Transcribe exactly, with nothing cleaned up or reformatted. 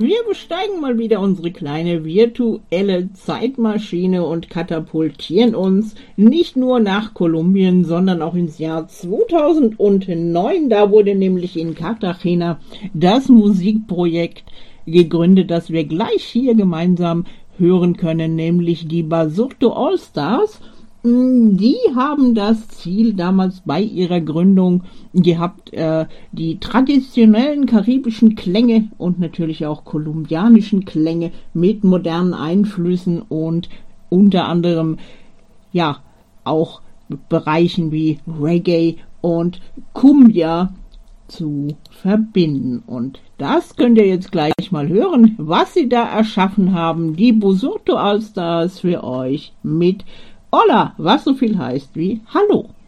Wir besteigen mal wieder unsere kleine virtuelle Zeitmaschine und katapultieren uns nicht nur nach Kolumbien, sondern auch ins Jahr zweitausendneun. Da wurde nämlich in Cartagena das Musikprojekt gegründet, das wir gleich hier gemeinsam hören können, nämlich die Basurto All-Stars. Die haben das Ziel damals bei ihrer Gründung gehabt, äh, die traditionellen karibischen Klänge und natürlich auch kolumbianischen Klänge mit modernen Einflüssen und unter anderem ja auch Bereichen wie Reggae und Cumbia zu verbinden. Und das könnt ihr jetzt gleich mal hören, was sie da erschaffen haben. Die Basurto All-Stars für euch mit Hola, was so viel heißt wie Hallo.